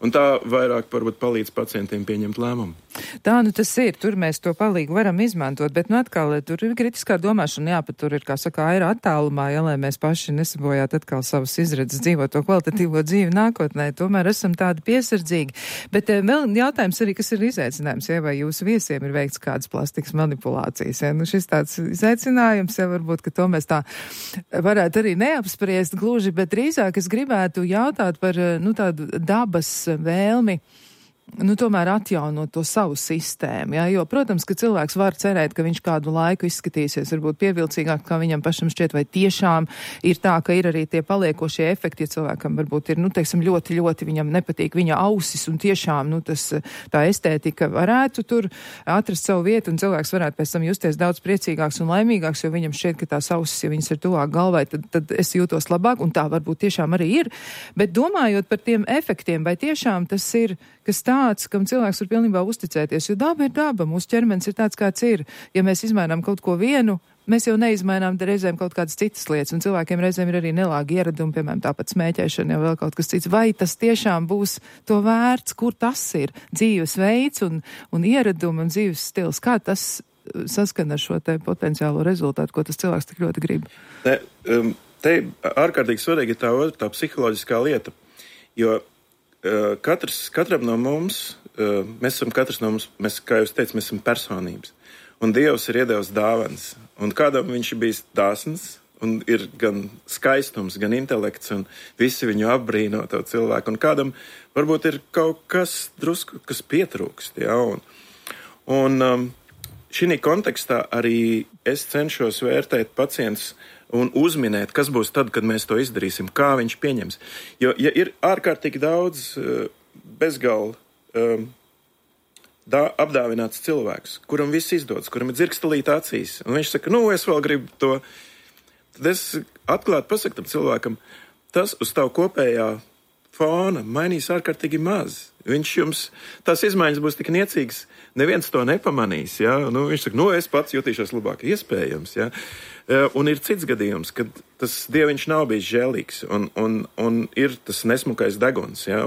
Un tā vairāk varbūt palīdz pacientiem pieņemt lēmumu. Tā nu tas ir, tur mēs to palīgu varam izmantot, bet nu atkal tur ir kritiskā domāšana jāpatur ir, kā saka, aira attālumā, ja, lai mēs paši nesabojāt atkal savas izredzes dzīvot to kvalitatīvo dzīvi nākotnē. Tomēr esam tādi piesardzīgi. Bet vēl jautājums arī, kas ir izaicinājums, ja, vai jūsu viesiem ir veikts kādas plastikas manipulācijas. Ja? Nu, šis tāds izaicinājums, ja varbūt, ka to mēs tā varētu arī neapspriest gluži, bet drīzāk es gribētu jautāt par, nu, tādu dabas vēlmi, nu, tomēr atjaunot to savu sistēmu, ja? Jo, protams, ka cilvēks var cerēt, ka viņš kādu laiku izskatīsies, varbūt pievilcīgāk, kā viņam pašam šķiet, vai tiešām ir tā, ka ir arī tie paliekošie efekti, ja cilvēkam varbūt ir, nu, teiksim, ļoti, ļoti viņam nepatīk viņa ausis, un tiešām, nu, tā estētika varētu tur atrast savu vietu, un cilvēks varētu pēc tam justies daudz priecīgāks un laimīgāks, jo viņam šķiet, ka tās ausis, ja viņas ir tuvāk galvai, tad es jūtos labāk, un tā varbūt tiešām arī ir. Bet domājot par tiem efektiem, vai tiešām tas ir kas tāds, kam cilvēks var pilnībā uzticēties, jo daba ir daba, mūsu ķermenis ir tāds, kāds ir. Ja mēs izmainām kaut ko vienu, mēs jau neizmainām reizēm kaut kādas citas lietas, un cilvēkiem reizēm ir arī nelāgi ieradumi, piemēram, tāpat smēķēšana, jau vēl kaut kas cits. Vai tas tiešām būs to vērts, kur tas ir? Dzīves veids un ieradumi un dzīves stils, kā tas saskana ar šo te potenciālo rezultātu, ko tas cilvēks tik ļoti grib? Te ārkārtīgi svarīgi ir tā psiholoģiskā lieta, jo katram no mums, mēs, kā jūs teicat, mēs esam personības. Un Dievs ir iedevis dāvanas. Un kādam viņš ir bijis dāsns, un ir gan skaistums, gan intelekts, un visi viņu apbrīno to cilvēku. Un kādam varbūt ir kaut kas drusku, kas pietrūkst. Ja? Un šī kontekstā arī es cenšos vērtēt pacients un uzminēt, kas būs tad, kad mēs to izdarīsim, kā viņš pieņems. Jo, ja ir ārkārtīgi daudz bezgalīgi apdāvināts cilvēks, kuram viss izdodas, kuram ir dzirkstelīta acīs, un viņš saka, nu, es vēl gribu to, tad es atklāti pasaku tam cilvēkam, tas uz tavu kopējā fona mainīs ārkārtīgi maz. Tās izmaiņas būs tik niecīgas, neviens to nepamanīs, ja? Nu, viņš saka, nu, es pats jutīšos labāk, iespējams, ja? Un ir cits gadījums, kad tas dieviņš nav bijis žēlīgs, un ir tas nesmukais deguns, ja?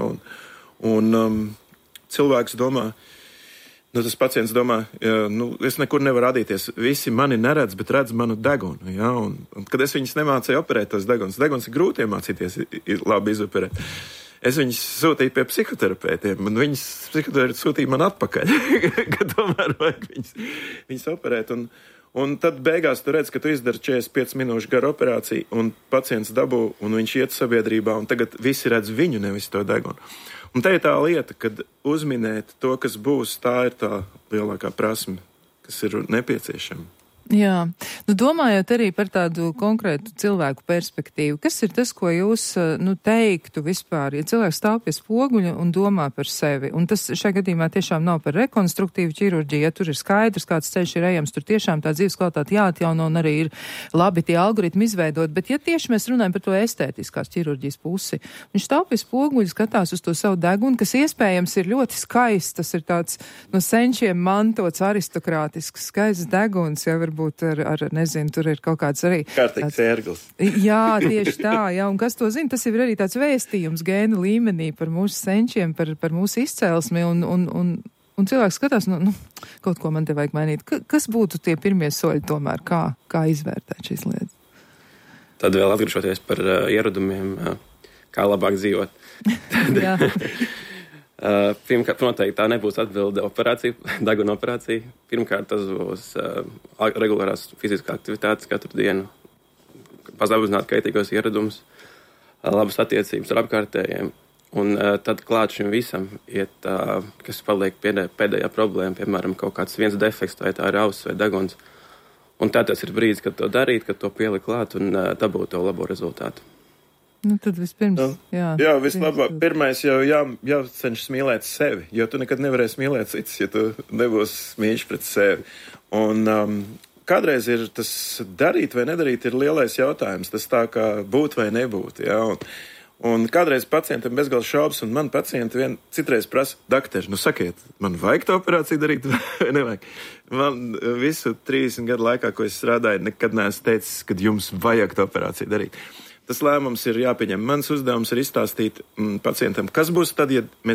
Un cilvēks domā, nu, tas pacients domā, nu, es nekur nevaru radīties, visi mani neredz, bet redz manu degunu, ja? Un kad es viņus nemācīju operēt tos deguns ir grūti iemācīties labi izoperēt. Es viņus sūtīju pie psihoterapeitiem, un viņas psihoterapeiti sūtīja man atpakaļ, ka tomēr vajag viņus operēt. Un tad beigās tu redz, ka tu izdari 45 minūšu garu operāciju, un pacients dabū, un viņš iet sabiedrībā, un tagad visi redz viņu, nevis to degunu. Un te ir tā lieta, kad uzminēt to, kas būs, tā ir tā lielākā prasme, kas ir nepieciešama. Jā, nu domājot arī par tādu konkrētu cilvēku perspektīvu, kas ir tas, ko jūs, nu, teiktu vispār, ja cilvēks stāv pie spoguļa un domā par sevi, un tas šajā gadījumā tiešām nav par rekonstruktīvu ķirurģiju, ja tur ir skaidrs, kāds ceļš ir ejams, tur tiešām tā dzīves kvalitāte jāatjauno un arī ir labi tie algoritmi izveidot, bet ja tieši mēs runājam par to estētiskās ķirurģijas pusi, viņš stāv pie spoguļa, skatās uz to savu degunu, kas iespējams ir ļoti skaists, tas ir tāds no senčiem mantots aristokrātisks, skaists deguns, ja varbūt ar nezinu, tur ir kaut kāds arī... Kārtīgs ērglis. Jā, tieši tā, jā, un kas to zina, tas ir arī tāds vēstījums gēnu līmenī par mūsu senčiem, par mūsu izcelsmi, un cilvēks skatās, nu, kaut ko man te vajag mainīt. Kas būtu tie pirmie soļi tomēr, kā izvērtēt šīs lietas? Tad vēl atgriežoties par ieradumiem, kā labāk dzīvot. Jā. Pirmkārt, noteikti tā nebūs atbilde operācija, deguna operācija. Pirmkārt, tas būs regulārās fiziskā aktivitātes katru dienu, pazaudzināt kaitīgos ieradumus, labas attiecības ar apkārtējiem. Un tad klāt šim visam iet, kas paliek pēdējā problēma, piemēram, kaut kāds viens defekts, vai tā ir auss vai deguns. Un tad tas ir brīdis, kad to darīt, kad to pielikt klāt un dabūt to labo rezultātu. Nu, tad vispirms, jā, vislabāk. Pirmais jau jācenšas mīlēt sevi, jo tu nekad nevarēsi mīlēt citus, ja tu nebūsi mīļš pret sevi. Un kādreiz ir tas darīt vai nedarīt ir lielais jautājums, tas tā kā būt vai nebūt, jā. Un kādreiz pacientam bezgalīgi šaubas, un man pacienti citreiz prasa, dakteri, nu sakiet, man vajag to operāciju darīt vai nevajag? Man visu 30 gadu laikā, ko es strādāju, nekad neesmu teicis, kad jums vajag to operāciju darīt. Tas lēmums ir jāpieņem. Mans uzdevums ir izstāstīt pacientam, kas būs tad, ja mēs